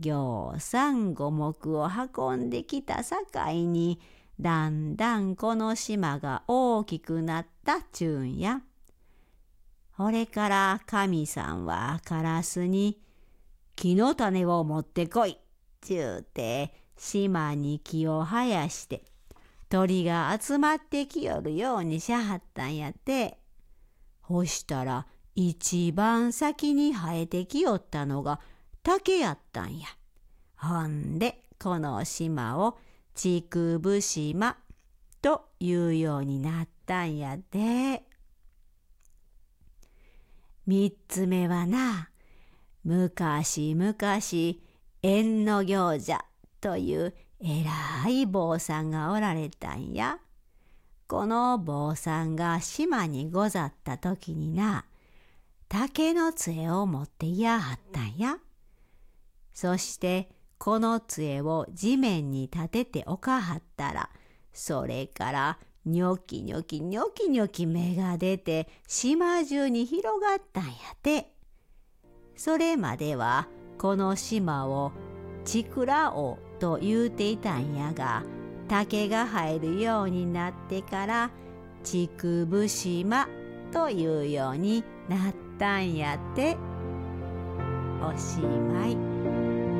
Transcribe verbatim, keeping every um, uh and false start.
ぎょうさん五目を運んできたさかいに、だんだんこの島が大きくなったちゅうんや。ほれから神さんはカラスに、木の種を持ってこいちゅうて、島に木を生やして、鳥が集まってきよるようにしゃはったんやって。ほしたら一番先に生えてきよったのが竹やったんや。ほんでこの島を竹生島というようになったんやで。三つ目はな、むかしむかし縁の行者というえらい坊さんがおられたんや。この坊さんが島にござった時にな、竹の杖を持っていやはったんや。そしてこの杖を地面に立てておかはったら、それからニョキニョキニョキニョキ芽が出て島中に広がったんやて。それまではこの島をちくらおと言うていたんやが、竹が生えるようになってから竹生島というようになったんやって。おしまい。